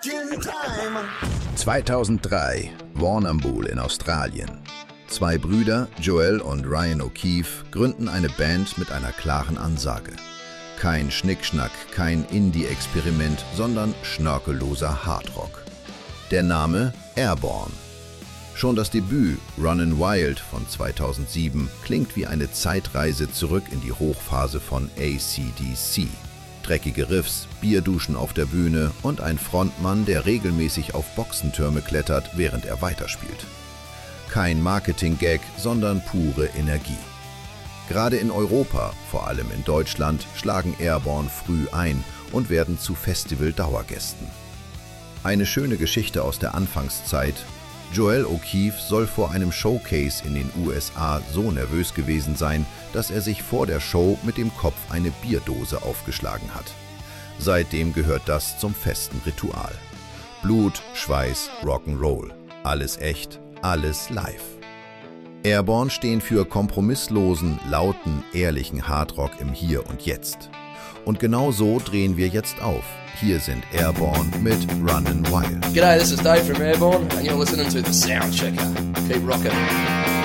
2003, Warrnambool in Australien. Zwei Brüder, Joel und Ryan O'Keefe, gründen eine Band mit einer klaren Ansage. Kein Schnickschnack, kein Indie-Experiment, sondern schnörkelloser Hardrock. Der Name Airborne. Schon das Debüt Runnin' Wild von 2007 klingt wie eine Zeitreise zurück in die Hochphase von AC/DC. Dreckige Riffs, Bierduschen auf der Bühne und ein Frontmann, der regelmäßig auf Boxentürme klettert, während er weiterspielt. Kein Marketing-Gag, sondern pure Energie. Gerade in Europa, vor allem in Deutschland, schlagen Airborne früh ein und werden zu Festival-Dauergästen. Eine schöne Geschichte aus der Anfangszeit: Joel O'Keefe soll vor einem Showcase in den USA so nervös gewesen sein, dass er sich vor der Show mit dem Kopf eine Bierdose aufgeschlagen hat. Seitdem gehört das zum festen Ritual. Blut, Schweiß, Rock'n'Roll. Alles echt, alles live. Airborne stehen für kompromisslosen, lauten, ehrlichen Hardrock im Hier und Jetzt. Und genau so drehen wir jetzt auf. Hier sind Airborne mit Runnin' Wild. G'day, this is Dave from Airborne and you're listening to The Sound Checker. Keep rocking.